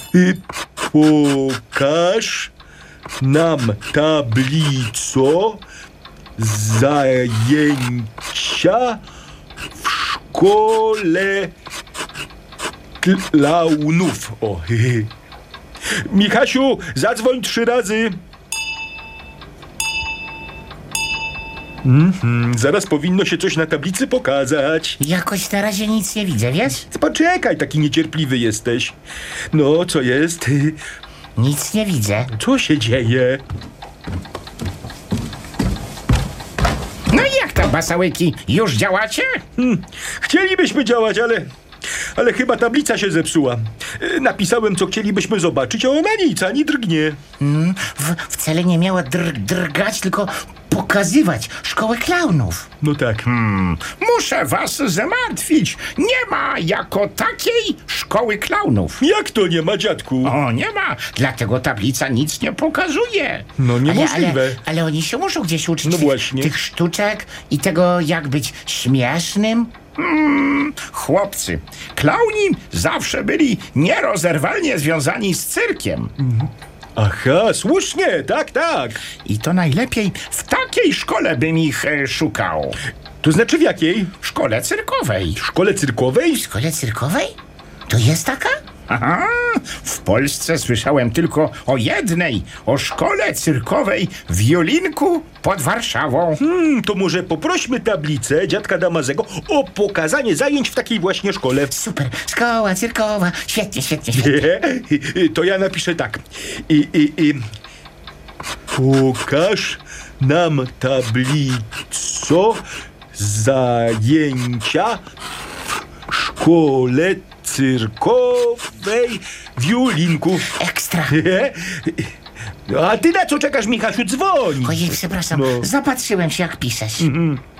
Pokaż nam tablicę zajęcia w szkole klaunów. O, Michasiu, zadzwoń 3 razy. Zaraz powinno się coś na tablicy pokazać. Jakoś na razie nic nie widzę, wiesz? Poczekaj, taki niecierpliwy jesteś. No, co jest? Nic nie widzę. Co się dzieje? No i jak tam, masałyki? Już działacie? Chcielibyśmy działać, ale chyba tablica się zepsuła. Napisałem, co chcielibyśmy zobaczyć, a ona nic, ani drgnie. Wcale nie miała drgać, tylko pokazywać szkołę klaunów. No tak. Muszę was zamartwić. Nie ma jako takiej szkoły klaunów. Jak to nie ma, dziadku? O, nie ma. Dlatego tablica nic nie pokazuje. No niemożliwe. Ale oni się muszą gdzieś uczyć No właśnie. tych sztuczek i tego, jak być śmiesznym. Chłopcy, klauni zawsze byli nierozerwalnie związani z cyrkiem. Aha, słusznie, tak. I to najlepiej w takiej szkole bym ich szukał. To znaczy w jakiej? Szkole cyrkowej. Szkole cyrkowej? W szkole cyrkowej? To jest taka? Aha, w Polsce słyszałem tylko o jednej, o szkole cyrkowej w Julinku pod Warszawą. To może poprośmy tablicę dziadka Damazego o pokazanie zajęć w takiej właśnie szkole. Super, szkoła cyrkowa. Świetnie. To ja napiszę tak. Pokaż nam tablicę zajęcia w szkole cyrkowej w Julinku. Ekstra. A ty na co czekasz, Michasiu? Dzwoń! Ojej, przepraszam, No. zapatrzyłem się, jak piszesz.